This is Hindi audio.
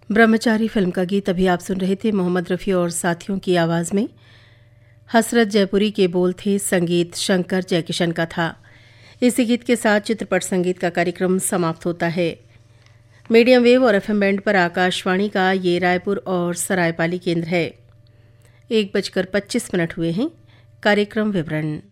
ब्रह्मचारी फिल्म का गीत अभी आप सुन रहे थे मोहम्मद रफ़ी और साथियों की आवाज़ में। हसरत जयपुरी के बोल थे, संगीत शंकर जयकिशन का था। इसी गीत के साथ चित्रपट संगीत का कार्यक्रम समाप्त होता है। मीडियम वेव और एफएम बैंड पर आकाशवाणी का ये रायपुर और सरायपाली केंद्र है। 1:25 हुए हैं। कार्यक्रम विवरण।